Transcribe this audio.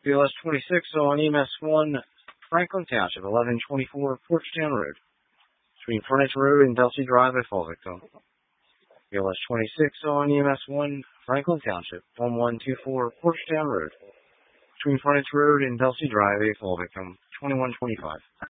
BLS 26 on EMS 1, Franklin Township, 1124 Porchtown Road. Between Furnace Road and Delsey Drive, a fall victim. BLS 26 on EMS 1, Franklin Township, 1124 Porchtown Road. Between Furnace Road and Delsey Drive, a fall victim. 2125.